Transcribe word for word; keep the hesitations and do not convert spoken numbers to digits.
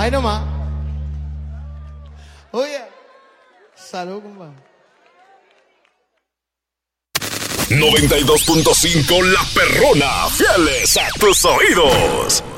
Ahí nomás. Oye, salud, compadre. noventa y dos punto cinco La Perrona, fieles a tus oídos.